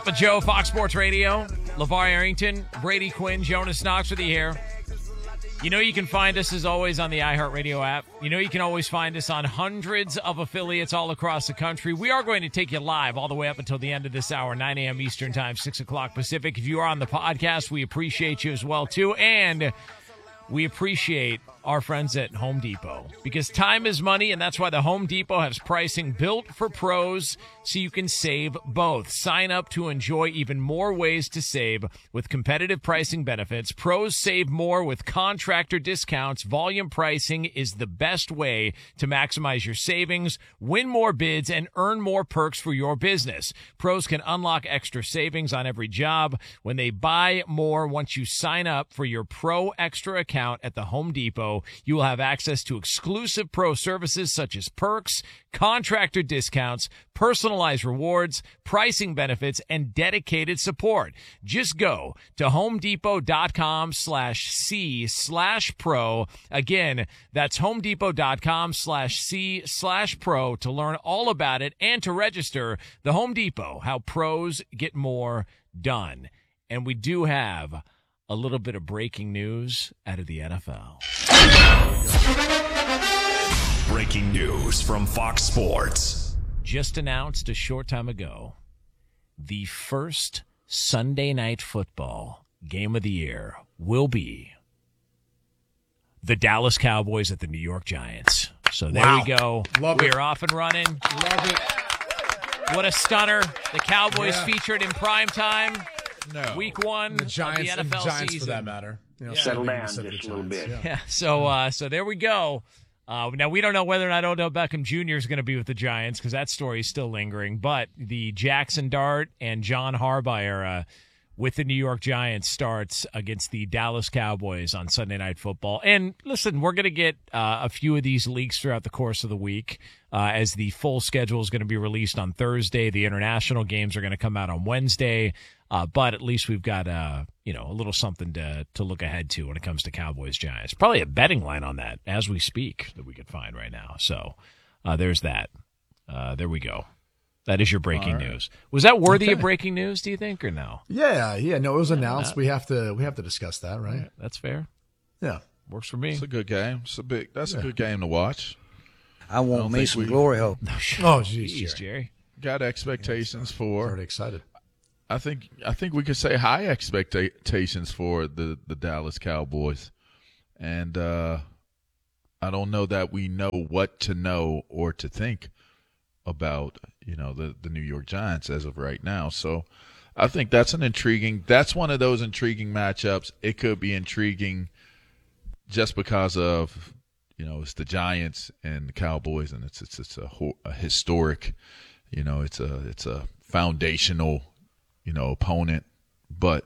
Joe, Fox Sports Radio, LeVar Arrington, Brady Quinn, Jonas Knox with you here. You know you can find us, as always, on the iHeartRadio app. You know you can always find us on hundreds of affiliates all across the country. We are going to take you live all the way up until the end of this hour, 9 a.m. Eastern Time, 6 o'clock Pacific. If you are on the podcast, we appreciate you as well, too. And we appreciate our friends at Home Depot, because time is money, and that's why the Home Depot has pricing built for pros so you can save both. Sign up to enjoy even more ways to save with competitive pricing benefits. Pros save more with contractor discounts. Volume pricing is the best way to maximize your savings, win more bids, and earn more perks for your business. Pros can unlock extra savings on every job when they buy more. Once you sign up for your Pro Extra account at the Home Depot, you will have access to exclusive pro services such as perks, contractor discounts, personalized rewards, pricing benefits, and dedicated support. Just go to homedepot.com/C/pro. Again, that's homedepot.com/C/pro to learn all about it and to register. The Home Depot, how pros get more done. And we do have a little bit of breaking news out of the NFL. Breaking news from Fox Sports. Just announced a short time ago, the first Sunday Night Football game of the year will be the Dallas Cowboys at the New York Giants. So there we go. We're off and running. Love it. What a stunner. The Cowboys featured in prime time. No. Week one the Giants, of the NFL Giants season. For that matter. You know, Settle down just a little bit. Yeah. So there we go. Now, we don't know whether or not Odell Beckham Jr. is going to be with the Giants because that story is still lingering. But the Jackson Dart and John Harbaugh era with the New York Giants starts against the Dallas Cowboys on Sunday Night Football. And listen, we're going to get a few of these leaks throughout the course of the week as the full schedule is going to be released on Thursday. The international games are going to come out on Wednesday. But at least we've got a little something to look ahead to when it comes to Cowboys Giants. Probably a betting line on that as we speak that we could find right now. So there's that. There we go. That is your breaking news. Was that worthy of breaking news, do you think, or no? Yeah. No, it was announced. We have to discuss that, right? That's fair. Yeah, works for me. It's a good game. That's a good game to watch. I want me some glory hole. Oh, jeez, Jerry. Got expectations for. Already excited. I think we could say high expectations for the Dallas Cowboys, and I don't know that we know what to know or to think about the New York Giants as of right now. So I think that's one of those intriguing matchups. It could be intriguing just because of it's the Giants and the Cowboys, and it's a historic, it's a foundational opponent, but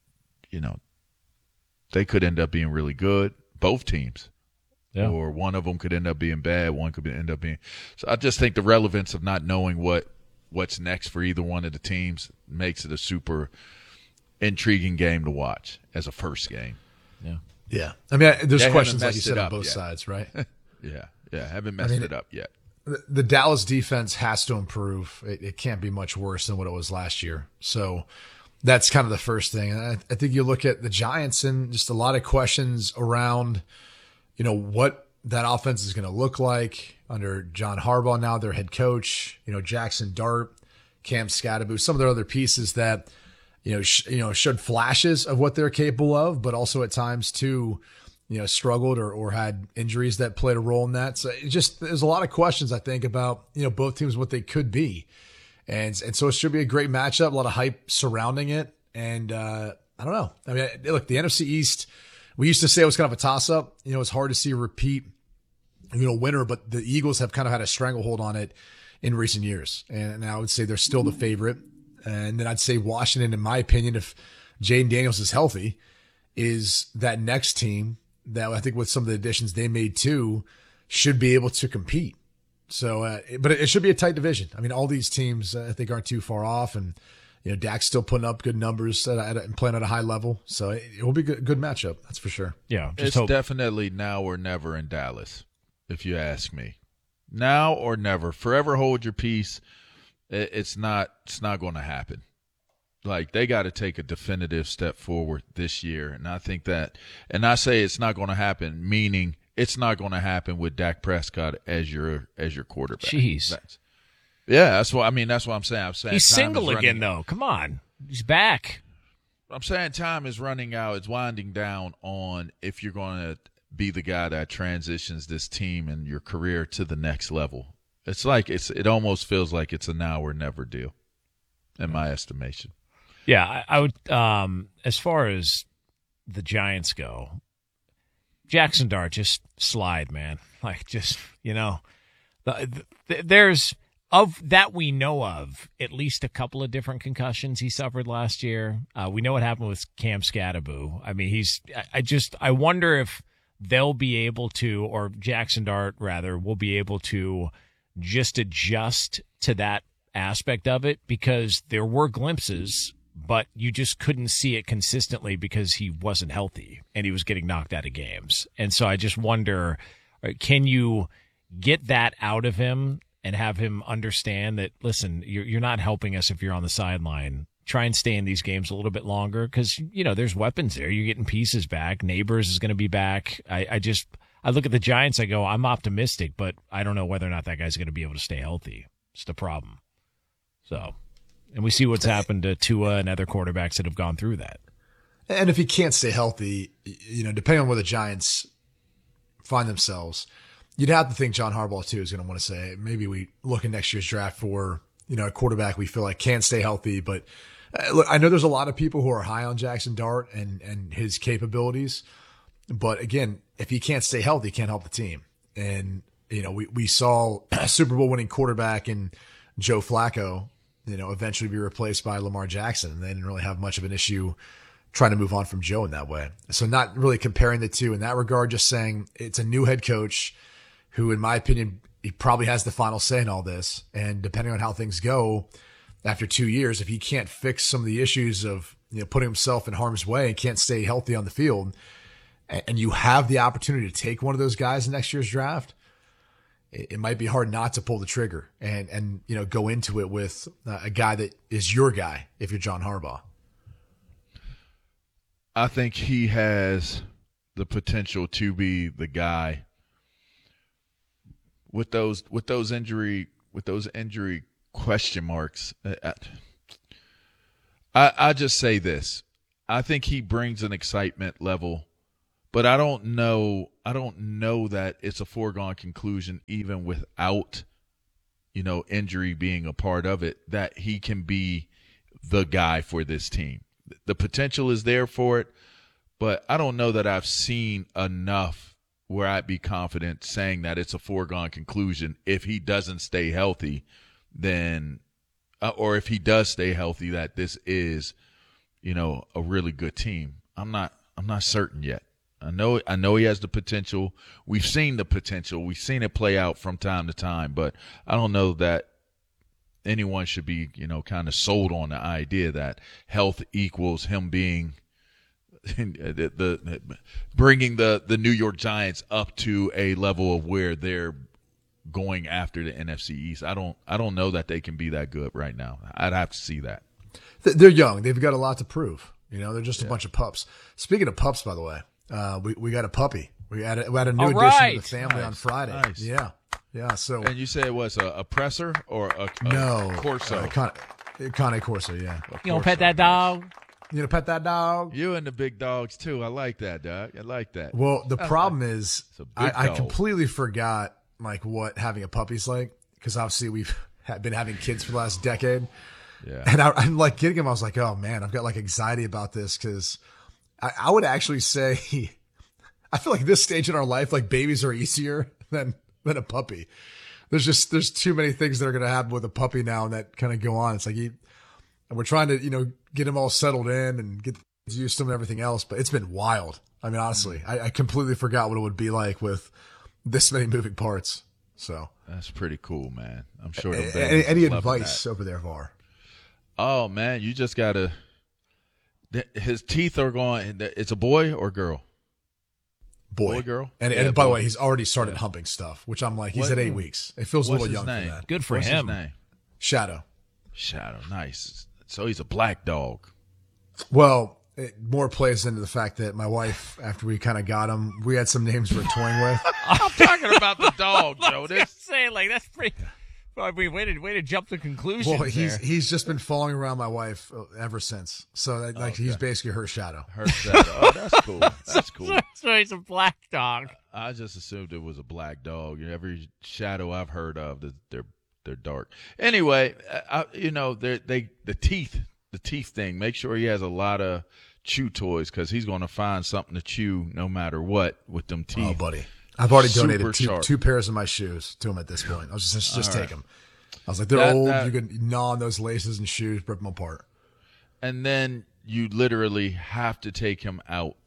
they could end up being really good, both teams. Yeah. Or one of them could end up being bad, one could end up being. So I just think the relevance of not knowing what's next for either one of the teams makes it a super intriguing game to watch as a first game. Yeah. I mean, there's questions like you said on both sides, right? Yeah. Haven't messed it up yet. The Dallas defense has to improve. It can't be much worse than what it was last year. So that's kind of the first thing. And I think you look at the Giants and just a lot of questions around, what that offense is going to look like under John Harbaugh now, their head coach, Jackson Dart, Cam Scatterbo, some of their other pieces that, showed flashes of what they're capable of, but also at times too, struggled or had injuries that played a role in that. So there's a lot of questions, I think, about, both teams, what they could be. And so it should be a great matchup, a lot of hype surrounding it. And I don't know. I mean, look, the NFC East, we used to say it was kind of a toss-up. It's hard to see a repeat, winner, but the Eagles have kind of had a stranglehold on it in recent years. And I would say they're still the favorite. And then I'd say Washington, in my opinion, if Jaden Daniels is healthy, is that next team that I think with some of the additions they made too should be able to compete. So, but it should be a tight division. I mean, all these teams I think aren't too far off, and Dak's still putting up good numbers and playing at a high level. So it will be a good matchup, that's for sure. Yeah, it's definitely now or never in Dallas, if you ask me. Now or never. Forever hold your peace. It's not going to happen. like they got to take a definitive step forward this year. And I think that, and I say it's not going to happen, meaning it's not going to happen with Dak Prescott as your quarterback. Jeez. That's what I'm saying. He's single again, though. Come on. He's back. I'm saying time is running out. It's winding down on if you're going to be the guy that transitions this team and your career to the next level. It's like it almost feels like it's a now or never deal, in my estimation. Yeah, I would. As far as the Giants go, Jackson Dart, just slide, man. Like, just, there's, of that we know of, at least a couple of different concussions he suffered last year. We know what happened with Cam Scatterbo. I mean, I wonder if they'll be able to, or Jackson Dart, rather, will be able to just adjust to that aspect of it, because there were glimpses, but you just couldn't see it consistently because he wasn't healthy and he was getting knocked out of games. And so I just wonder, can you get that out of him and have him understand that, listen, you're not helping us if you're on the sideline. Try and stay in these games a little bit longer because, there's weapons there. You're getting pieces back. Neighbors is going to be back. I look at the Giants, I go, I'm optimistic, but I don't know whether or not that guy's going to be able to stay healthy. It's the problem. So, and we see what's happened to Tua and other quarterbacks that have gone through that. And if he can't stay healthy, depending on where the Giants find themselves, you'd have to think John Harbaugh too is going to want to say, maybe we look in next year's draft for, a quarterback we feel like can't stay healthy. But look, I know there's a lot of people who are high on Jackson Dart and his capabilities. But again, if he can't stay healthy, he can't help the team. And, we saw a Super Bowl winning quarterback in Joe Flacco, eventually be replaced by Lamar Jackson. And they didn't really have much of an issue trying to move on from Joe in that way. So not really comparing the two in that regard, just saying it's a new head coach who, in my opinion, he probably has the final say in all this. And depending on how things go after 2 years, if he can't fix some of the issues of, putting himself in harm's way and can't stay healthy on the field, and you have the opportunity to take one of those guys in next year's draft, it might be hard not to pull the trigger and go into it with a guy that is your guy if you're John Harbaugh. I think he has the potential to be the guy with those injury question marks. I just say this. I think he brings an excitement level, but I don't know that it's a foregone conclusion, even without, injury being a part of it, that he can be the guy for this team. The potential is there for it, but I don't know that I've seen enough where I'd be confident saying that it's a foregone conclusion if he doesn't stay healthy, then, or if he does stay healthy, that this is, a really good team. I'm not certain yet. I know he has the potential. We've seen the potential. We've seen it play out from time to time, but I don't know that anyone should be, kind of sold on the idea that health equals him being bringing the New York Giants up to a level of where they're going after the NFC East. I don't know that they can be that good right now. I'd have to see that. They're young. They've got a lot to prove. They're just a bunch of pups. Speaking of pups, by the way, we got a puppy. We had a new addition to the family on Friday. Nice. Yeah. So, and you said it was a presser or a Corso? Cane Corso. Yeah. You gonna pet that dog? Pet that dog? You and the big dogs too. I like that, dog. I like that. Well, the problem is I completely forgot what having a puppy's like, because obviously we've been having kids for the last decade. Yeah. And I'm getting him. I was like, oh man, I've got anxiety about this, because I would actually say I feel like this stage in our life, babies are easier than a puppy. There's too many things that are going to happen with a puppy now that kind of go on. It's like we're trying to, get him all settled in and get used to him and everything else. But it's been wild. I mean, honestly, I completely forgot what it would be like with this many moving parts. So that's pretty cool, man. I'm sure. Any advice over there, Var? Oh man, you just gotta. His teeth are going. It's a boy or girl? Boy, girl. And by the way, he's already started humping stuff, which I'm like, he's at 8 weeks. It feels a little young for that. Good for him. His name? Shadow. Nice. So he's a black dog. Well, it more plays into the fact that my wife, after we kind of got him, we had some names we're toying with. I'm talking about the dog, Jonas. Say like that's pretty. I mean, way to jump to conclusions. Well, there. he's just been following around my wife ever since. So he's basically her shadow. Her shadow. Oh, that's cool. That's cool. So he's a black dog. I just assumed it was a black dog. Every shadow I've heard of, they're dark. Anyway, the teeth thing. Make sure he has a lot of chew toys because he's going to find something to chew no matter what with them teeth. Oh, buddy. I've already donated Super two pairs of my shoes to him at this point. I was just take them. I was like, they're old. You can gnaw on those laces and shoes, rip them apart. And then you literally have to take him out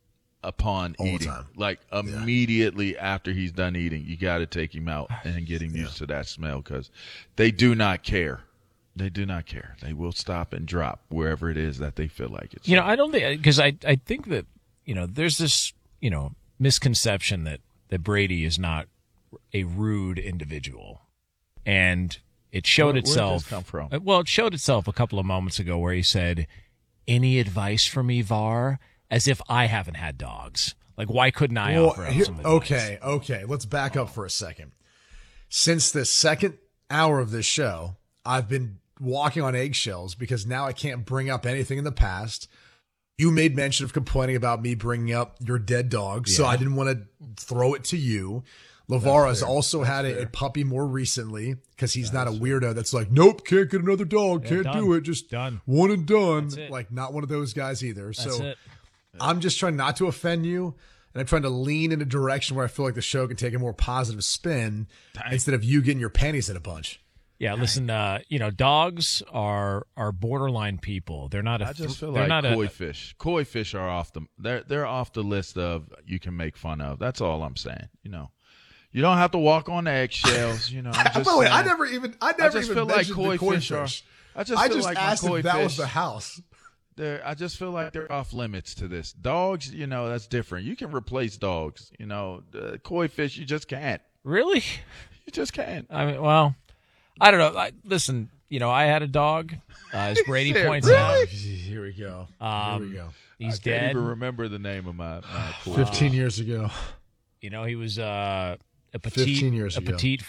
upon all eating. The time. Like immediately after he's done eating, you got to take him out and get him used to that smell because they do not care. They do not care. They will stop and drop wherever it is that they feel like it's. I don't think because I think that there's this misconception that Brady is not a rude individual, and it showed itself. Where did this come from? Well, it showed itself a couple of moments ago where he said, "Any advice for me, VAR?" As if I haven't had dogs. Like, why couldn't I offer up some advice? Okay. Let's back up for a second. Since the second hour of this show, I've been walking on eggshells because now I can't bring up anything in the past. You made mention of complaining about me bringing up your dead dog, so I didn't want to throw it to you. LeVar has also had a puppy more recently because he's not a weirdo that's like, nope, can't get another dog, can't do it, just done. One and done. Like, not one of those guys either. That's it. I'm just trying not to offend you, and I'm trying to lean in a direction where I feel like the show can take a more positive spin instead of you getting your panties in a bunch. Yeah, listen, dogs are borderline people. They're not. I just feel like koi fish. Koi fish are off they're off the list of you can make fun of. That's all I'm saying. You don't have to walk on eggshells. I'm just By the way, saying. I never even feel like koi fish are. I just feel like asked koi if that fish, was the house. I just feel like they're off limits to this. Dogs, that's different. You can replace dogs. Koi fish, you just can't. Really? You just can't. I mean, well, I don't know. Listen, I had a dog, as Brady points out. Here we go. He's I dead. can't even remember the name of my koi. 15 years ago. He was a 15 years ago. petite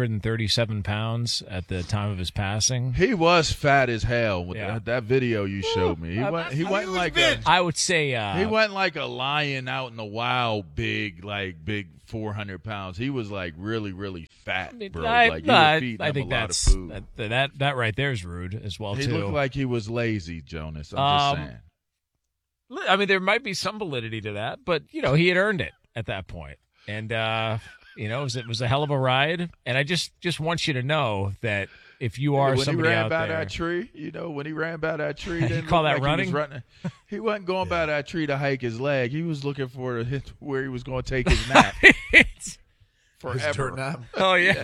437 pounds at the time of his passing. He was fat as hell with that video you showed me. He wasn't like I would say he wasn't like a lion out in the wild, big 400 pounds. He was like really, really fat, bro. I think a lot that's of food. that right there is rude as well he too. Looked like he was lazy, Jonas. I'm just saying. I mean, there might be some validity to that, but he had earned it at that point, and it was a hell of a ride. And I just want you to know that if you are somebody out there, when he ran by that tree, you call that running? He wasn't going by that tree to hike his leg. He was looking for where he was going to take his nap. Forever. Nap. Oh yeah,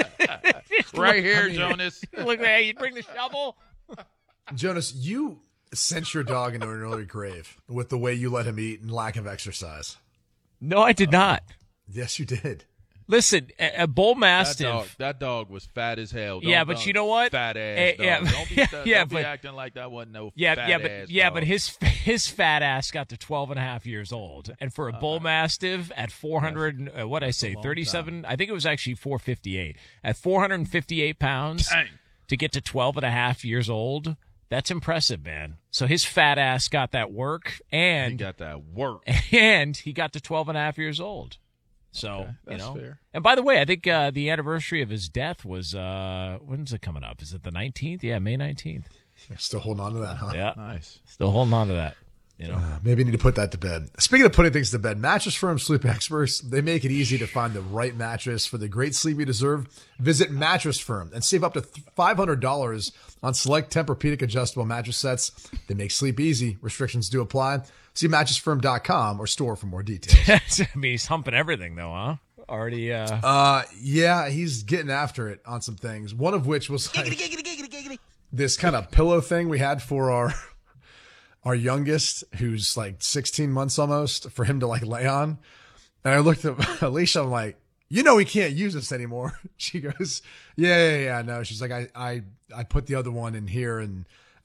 right here, Jonas. Look, hey, you bring the shovel. Jonas, you sent your dog into an early grave with the way you let him eat and lack of exercise. No, I did not. Yes, you did. Listen, a bull mastiff. That dog was fat as hell. But you know what? Fat ass dog. Don't be acting like that wasn't no fat ass dog. But his fat ass got to 12 and a half years old. And for a bull mastiff at 400, 37, I think it was actually 458. At 458 pounds to get to 12 and a half years old, that's impressive, man. So his fat ass got that work, and he got that work. And he got to 12 and a half years old. So, that's fair. And by the way, I think the anniversary of his death was, when's it coming up? Is it the 19th? Yeah, May 19th. Still holding on to that, huh? Yeah. Nice. Still holding on to that. Maybe you need to put that to bed. Speaking of putting things to bed, Mattress Firm sleep experts, they make it easy to find the right mattress for the great sleep you deserve. Visit Mattress Firm and save up to $500 on select Tempur-Pedic adjustable mattress sets. They make sleep easy. Restrictions do apply. See mattressfirm.com or store for more details. I mean, he's humping everything, though, huh? Already. Yeah, he's getting after it on some things. One of which was like this kind of pillow thing we had for our youngest, who's like 16 months almost, for him to like lay on. And I looked at Alicia, I'm like, he can't use this anymore. She goes, yeah, no. She's like, I put the other one in here and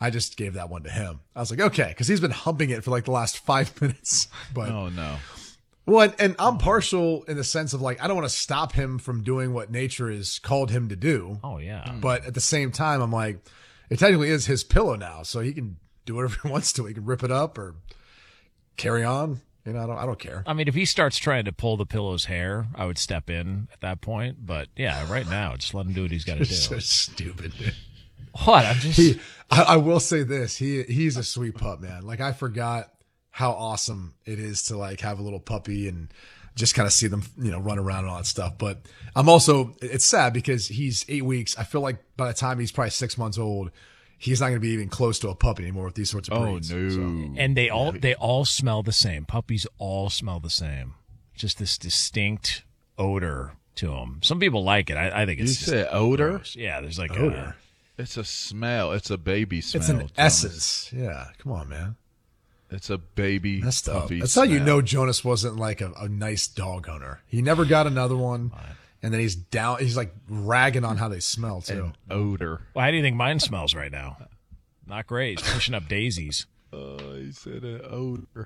I just gave that one to him. I was like, okay, because he's been humping it for like the last 5 minutes. But Oh, no. well, and I'm partial in the sense of like, I don't want to stop him from doing what nature has called him to do. Oh, yeah. But at the same time, I'm like, it technically is his pillow now, so he can do whatever he wants to. He can rip it up or carry on. You know, I don't care. I mean, if he starts trying to pull the pillow's hair, I would step in at that point. But yeah, right now, just let him do what he's got to do. So stupid. Dude. What? I'm just. I will say this. He's a sweet pup, man. Like, I forgot how awesome it is to like have a little puppy and just kind of see them, you know, run around and all that stuff. But I'm also, it's sad because he's 8 weeks. I feel like by the time he's probably 6 months old, he's not going to be even close to a puppy anymore with these sorts of breeds. Oh, no. So, And they all smell the same. Puppies all smell the same. Just this distinct odor to them. Some people like it. I think it's You just said odor? gross. Yeah, there's like odor. It's a smell. It's a baby smell. it's an Jonas. essence. Yeah. Come on, man. It's a baby That's tough. puppy That's how you smell. know Jonas wasn't like a nice dog hunter. He never got another one. And then he's down. He's like ragging on how they smell too. Odor. Well, how do you think mine smells right now? Not great. It's pushing up daisies. He said an odor.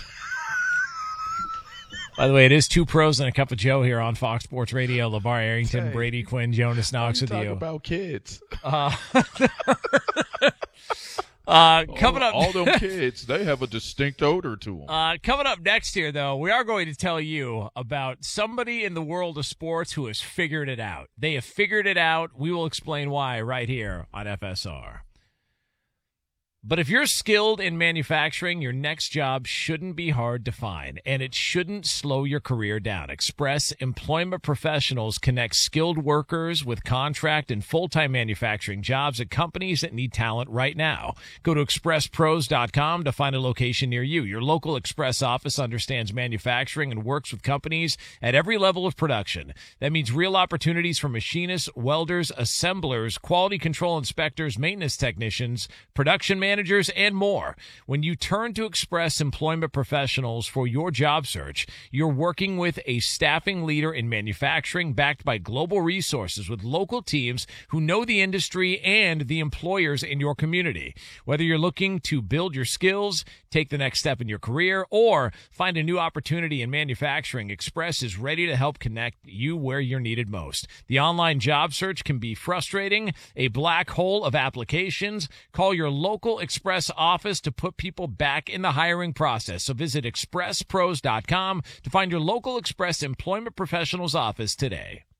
By the way, it is Two Pros and a Cup of Joe here on Fox Sports Radio. LeVar Arrington, Hey. Brady Quinn, Jonas Knox with Talk you. about kids. Coming up, all them kids, they have a distinct odor to them. coming up next here, though, we are going to tell you about somebody in the world of sports who has figured it out. They have figured it out. We will explain why right here on FSR. But if you're skilled in manufacturing, your next job shouldn't be hard to find, and it shouldn't slow your career down. Express Employment Professionals connect skilled workers with contract and full-time manufacturing jobs at companies that need talent right now. Go to expresspros.com to find a location near you. Your local Express office understands manufacturing and works with companies at every level of production. That means real opportunities for machinists, welders, assemblers, quality control inspectors, maintenance technicians, production managers, and more. When you turn to Express Employment Professionals for your job search, you're working with a staffing leader in manufacturing backed by global resources with local teams who know the industry and the employers in your community. Whether you're looking to build your skills, take the next step in your career, or find a new opportunity in manufacturing, Express is ready to help connect you where you're needed most. The online job search can be frustrating, a black hole of applications. Call your local Express office to put people back in the hiring process. So visit expresspros.com to find your local Express Employment Professionals office today.